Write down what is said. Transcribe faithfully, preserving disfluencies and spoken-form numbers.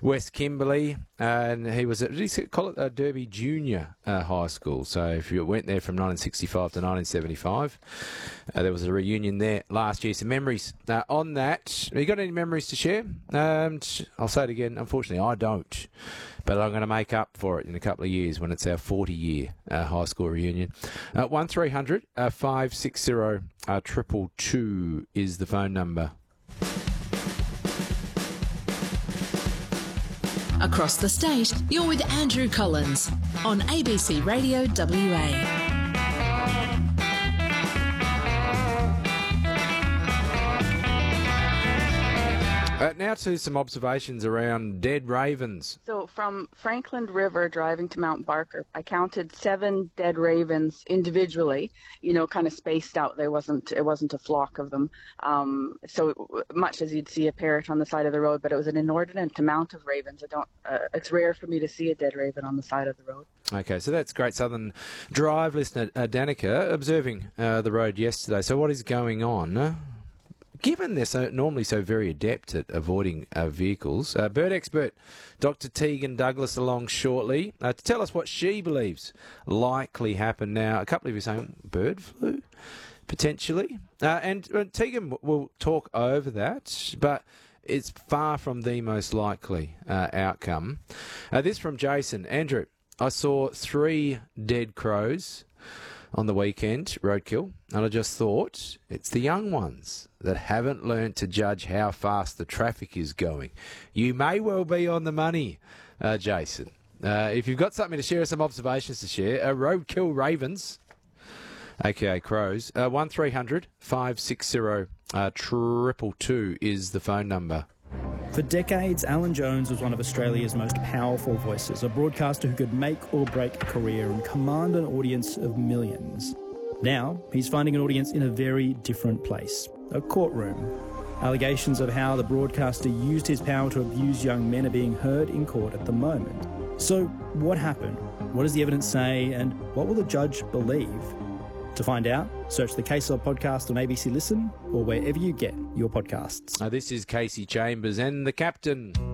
West Kimberley, and he was at, did he call it, uh, Derby Junior uh, High School. So if you went there from nineteen sixty-five to nineteen seventy-five, uh, there was a reunion there last year. Some memories uh, on that. Have you got any memories to share? Um, I'll say it again. Unfortunately, I don't. But I'm going to make up for it in a couple of years when it's our forty-year uh, high school reunion. Uh, one three hundred five six zero two two two is the phone number. Across the state, you're with Andrew Collins on A B C Radio W A. Uh, now to some observations around dead ravens. So from Franklin River driving to Mount Barker, I counted seven dead ravens individually, you know, kind of spaced out. There wasn't, it wasn't a flock of them. Um, so much as you'd see a parrot on the side of the road, but it was an inordinate amount of ravens. I don't, uh, it's rare for me to see a dead raven on the side of the road. Okay, so that's Great Southern Drive listener uh, Danica observing uh, the road yesterday. So what is going on? Uh, Given they're so, normally so very adept at avoiding uh, vehicles, uh, bird expert Doctor Tegan Douglas along shortly uh, to tell us what she believes likely happened. Now, a couple of you saying bird flu, potentially. Uh, and uh, Tegan will talk over that, but it's far from the most likely uh, outcome. Uh, this from Jason. Andrew, I saw three dead crows on the weekend, roadkill, and I just thought it's the young ones that haven't learned to judge how fast the traffic is going. You may well be on the money, uh, Jason. Uh, if you've got something to share, some observations to share, uh, roadkill ravens, aka crows, uh, one three hundred five six zero two two two is the phone number. For decades, Alan Jones was one of Australia's most powerful voices, a broadcaster who could make or break a career and command an audience of millions. Now, he's finding an audience in a very different place, a courtroom. Allegations of how the broadcaster used his power to abuse young men are being heard in court at the moment. So, what happened? What does the evidence say? And what will the judge believe? To find out, search the Case Law podcast on A B C Listen or wherever you get your podcasts. Uh, this is Casey Chambers and the Captain.